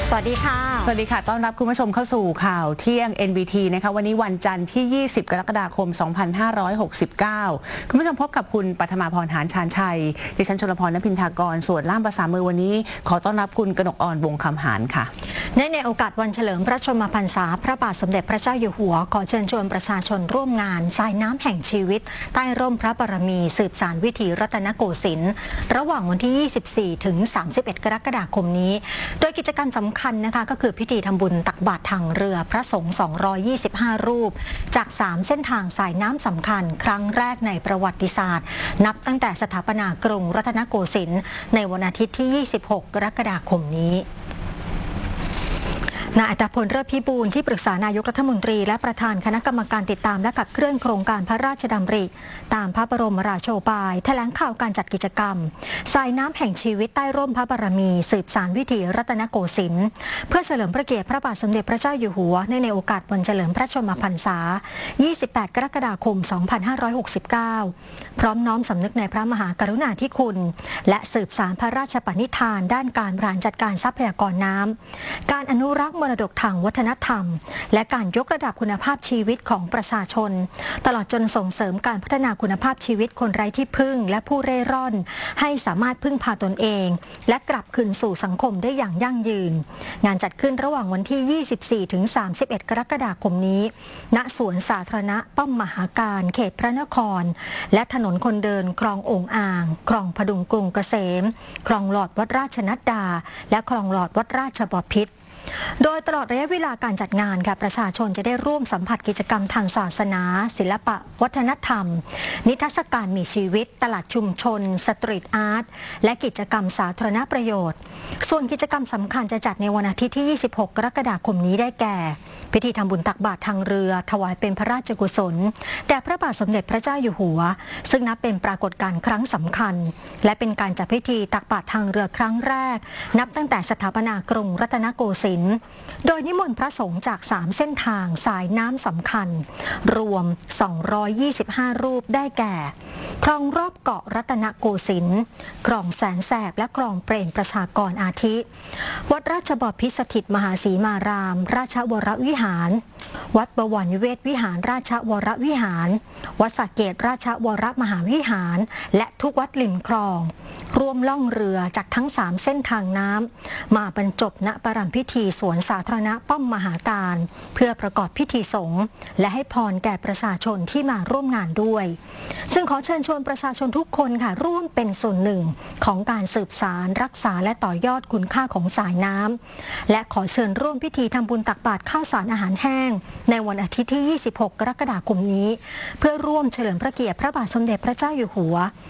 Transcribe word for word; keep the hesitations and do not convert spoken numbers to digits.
สวัสดีค่ะสวัสดีค่ะต้อนรับคุณผู้ชมเข้าสู่ข่าวเที่ยง เอ็น บี ที นะคะวันนี้วันจันทร์ที่ ยี่สิบ กรกฎาคม สองพันห้าร้อยหกสิบเก้า คุณผู้ชมพบกับคุณปัทมาพรหานชาญชัยดิฉันชลพร ณ พินทากรส่วนล่ามภาษามือวันนี้ขอต้อนรับคุณกนกอ่อนวงคำหานค่ะเนื่องในโอกาสวันเฉลิมพระชนมพรรษาพระบาทสมเด็จพระเจ้าอยู่หัวขอเชิญชวนประชาชนร่วมงานสายน้ำแห่งชีวิตใต้ร่มพระบารมีสืบสานวิถีรัตนโกสินทร์ระหว่างวันที่ ยี่สิบสี่ ถึง สามสิบเอ็ด กรกฎาคมนี้โดยกิจกรรมสำคัญนะคะก็คือพิธีทำบุญตักบาตรทางเรือพระสงฆ์สองร้อยยี่สิบห้ารูปจากสามเส้นทางสายน้ำสำคัญครั้งแรกในประวัติศาสตร์นับตั้งแต่สถาปนากรุงรัตนโกสินทร์ในวันอาทิตย์ที่ ยี่สิบหก กรกฎาคมนี้นายอัตพล เลิศพิบูลที่ปรึกษานายกรัฐมนตรีและประธานคณะกรรมการติดตามและขับเคลื่อนโครงการพระราชดำริตามพระบรมราโชบายแถลงข่าวการจัดกิจกรรมสายน้ำแห่งชีวิตใต้ร่มพระบารมีสืบสานวิถีรัตนโกสินทร์เพื่อเฉลิมพระเกียรติพระบาทสมเด็จพระเจ้าอยู่หัวในในโอกาสวันเฉลิมพระชนมพรรษา ยี่สิบแปด กรกฎาคม สองพันห้าร้อยหกสิบเก้า พร้อมน้อมสำนึกในพระมหากรุณาธิคุณและสืบสานพระราชปณิธานด้านการบริหารจัดการทรัพยากรน้ำการอนุรักษ์มรดกทางวัฒนธรรมและการยกระดับคุณภาพชีวิตของประชาชนตลอดจนส่งเสริมการพัฒนาคุณภาพชีวิตคนไร้ที่พึ่งและผู้เร่ร่อนให้สามารถพึ่งพาตนเองและกลับคืนสู่สังคมได้อย่างยั่งยืนงานจัดขึ้นระหว่างวันที่ ยี่สิบสี่ ถึง สามสิบเอ็ด กรกฎาคมนี้ณสวนสาธารณะป้อมมหาการเขตพระนครและถนนคนเดินคลองโอ่งอ่างคลองพดุงกรุงเกษมคลองหลอดวัดราชนัดดาและคลองหลอดวัดราชบพิตรโดยตลอดระยะเวลาการจัดงานค่ะประชาชนจะได้ร่วมสัมผัสกิจกรรมทางศาสนาศิลปะวัฒนธรรมนิทรรศการมีชีวิตตลาดชุมชนสตรีทอาร์ตและกิจกรรมสาธารณประโยชน์ส่วนกิจกรรมสำคัญจะจัดในวันอาทิตย์ที่ ยี่สิบหก กรกฎาคมนี้ได้แก่พิธีทำบุญตักบาตรทางเรือถวายเป็นพระราชกุศลแด่พระบาทสมเด็จพระเจ้าอยู่หัวซึ่งนับเป็นปรากฏการณ์ครั้งสำคัญและเป็นการจัดพิธีตักบาตรทางเรือครั้งแรกนับตั้งแต่สถาปนากรุงรัตนโกสินทร์โดยนิมนต์พระสงฆ์จากสามเส้นทางสายน้ำสำคัญรวมสองร้อยยี่สิบห้ารูปได้แก่คลองรอบเกาะรัตนโกสินทร์คลองแสนแสบและคลองเปรมประชากรอาทิวัดราชบพิตรสถิตมหาสีมารามราชวรวิหารวัดบวรนิเวศวิหารราชวรวิหารวัดสระเกตราชวรมหาวิหารและทุกวัดริมคลองร่วมล่องเรือจากทั้งสามเส้นทางน้ำมาบรรจบณประรำพิธีสวนสาธารณะป้อมมหาการเพื่อประกอบพิธีสงฆ์และให้พรแก่ประชาชนที่มาร่วมงานด้วยซึ่งขอเชิญชวนประชาชนทุกคนค่ะร่วมเป็นส่วนหนึ่งของการสืบสารรักษาและต่อยอดคุณค่าของสายน้ำและขอเชิญร่วมพิธีทำบุญตักบาตรข้าวสารอาหารแห้งในวันอาทิตย์ที่ ยี่สิบหก กรกฎาคมนี้เพื่อร่วมเฉลิมพระเกียรติพระบาทสมเด็จพระเจ้าอยู่หัว